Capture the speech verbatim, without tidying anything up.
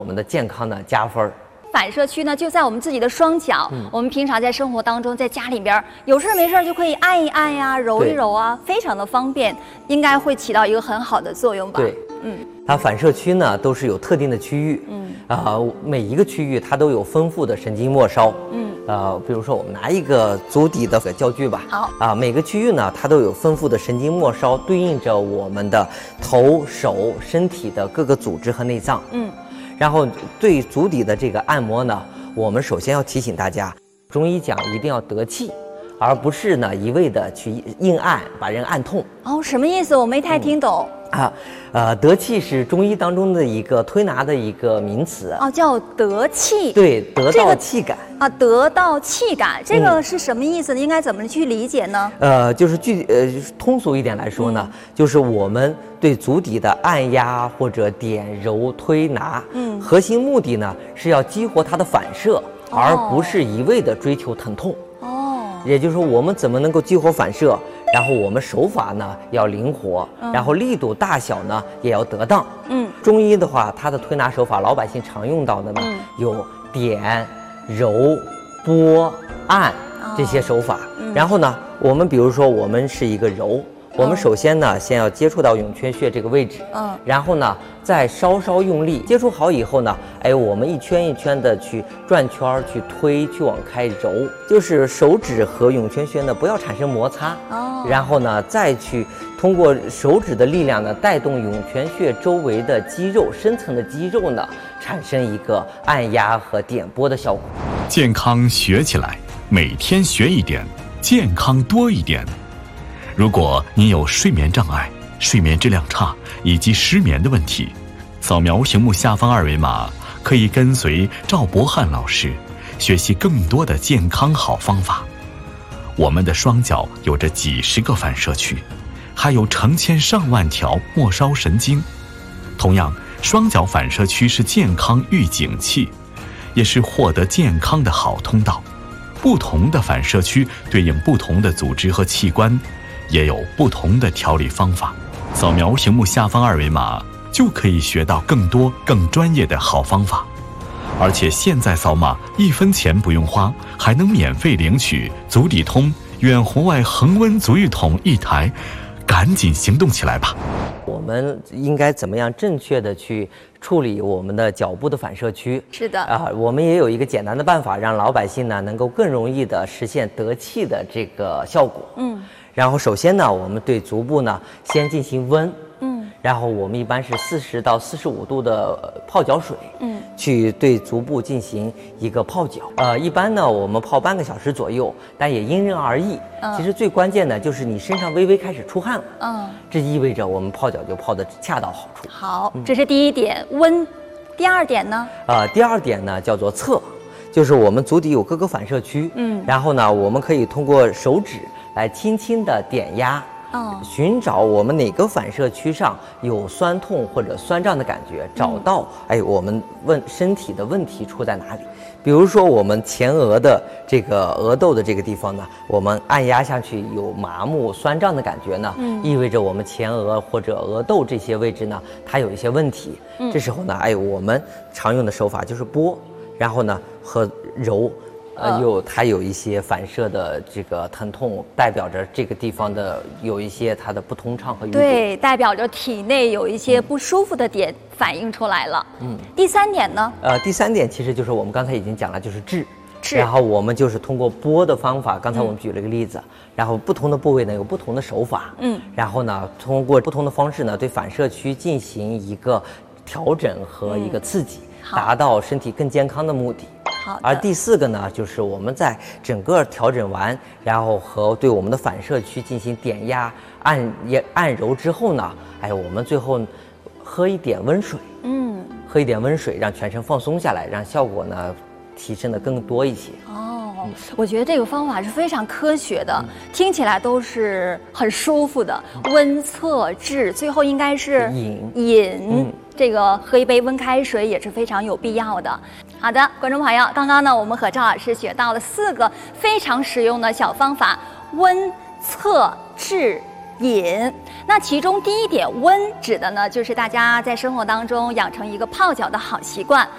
我们的健康的加分儿。 反射区呢就在我们自己的双脚，嗯、我们平常在生活当中，在家里边有事没事就可以按一按呀，揉一揉啊，非常的方便，应该会起到一个很好的作用吧？ 对，嗯，它反射区呢都是有特定的区域，嗯，啊、呃，每一个区域它都有丰富的神经末梢，嗯，呃，比如说我们拿一个足底的教具吧， 好， 啊、呃，每个区域呢它都有丰富的神经末梢，对应着我们的头、手、身体的各个组织和内脏，嗯。然后对足底的这个按摩呢，我们首先要提醒大家，中医讲一定要得气，而不是呢一味的去硬按，把人按痛。 哦，什么意思？我没太听懂。 嗯、啊，呃，得气是中医当中的一个推拿的一个名词。 哦，叫得气。 对，得到气感。 这个、啊，得到气感，这个是什么意思呢？嗯、应该怎么去理解呢？ 呃，就是具呃通俗一点来说呢，嗯、就是我们对足底的按压或者点揉推拿，嗯，核心目的呢是要激活它的反射，哦、而不是一味的追求疼痛。哦，也就是说，我们怎么能够激活反射？然后我们手法呢要灵活，嗯、然后力度大小呢也要得当。嗯，中医的话，它的推拿手法，老百姓常用到的呢、嗯、有点、揉、拨、按这些手法。哦嗯、然后呢，我们比如说我们是一个揉。我们首先呢，先要接触到涌泉穴这个位置，嗯，然后呢，再稍稍用力，接触好以后呢，哎，我们一圈一圈的去转圈，去推，去往开揉，就是手指和涌泉穴呢不要产生摩擦，哦，然后呢，再去通过手指的力量呢，带动涌泉穴周围的肌肉，深层的肌肉呢，产生一个按压和点拨的效果。 健康学起来，每天学一点，健康多一点。如果您有睡眠障碍、睡眠质量差以及失眠的问题，扫描屏幕下方二维码，可以跟随赵博翰老师学习更多的健康好方法。我们的双脚有着几十个反射区，还有成千上万条末梢神经。同样，双脚反射区是健康预警器，也是获得健康的好通道。不同的反射区对应不同的组织和器官，也有不同的调理方法。扫描屏幕下方二维码，就可以学到更多更专业的好方法。而且现在扫码一分钱不用花，还能免费领取足底通远红外恒温足浴桶一台，赶紧行动起来吧！ 我们应该怎么样正确的去处理我们的脚部的反射区？ 是的啊，我们也有一个简单的办法，让老百姓呢能够更容易的实现得气的这个效果。嗯。然后首先呢，我们对足部呢先进行温，嗯，然后我们一般是四十到四十五度的泡脚水，嗯，去对足部进行一个泡脚。呃，一般呢我们泡半个小时左右，但也因人而异。嗯、其实最关键的就是你身上微微开始出汗了，嗯，这意味着我们泡脚就泡得恰到好处。 好，这是第一点温。第二点呢？ 呃，第二点呢叫做侧，就是我们足底有各个反射区，嗯，然后呢我们可以通过手指来轻轻的点压，哦，寻找我们哪个反射区上有酸痛或者酸胀的感觉，找到哎我们问身体的问题出在哪里。比如说我们前额的这个额窦的这个地方呢，我们按压下去有麻木酸胀的感觉呢，嗯，意味着我们前额或者额窦这些位置呢它有一些问题。嗯，这时候呢，哎我们常用的手法就是拨，然后呢和揉。呃，有它有一些反射的这个疼痛，代表着这个地方的有一些它的不通畅和淤堵， 对，代表着体内有一些不舒服的点反映出来了。嗯，第三点呢？ 呃，第三点其实就是我们刚才已经讲了，就是治。治。然后我们就是通过拨的方法，刚才我们举了一个例子，嗯、然后不同的部位呢有不同的手法，嗯，然后呢通过不同的方式呢对反射区进行一个调整和一个刺激，嗯、达到身体更健康的目的。 好， 而第四个呢，就是我们在整个调整完，然后和对我们的反射区进行点压、按也按揉之后呢，哎，我们最后喝一点温水，嗯，喝一点温水，让全身放松下来，让效果呢提升的更多一些。 哦，嗯、我觉得这个方法是非常科学的，嗯、听起来都是很舒服的。温测治，最后应该是饮饮。嗯，这个喝一杯温开水也是非常有必要的。好的，观众朋友，刚刚呢，我们和赵老师学到了四个非常实用的小方法：温、测、治、饮。那其中第一点温指的呢，就是大家在生活当中养成一个泡脚的好习惯。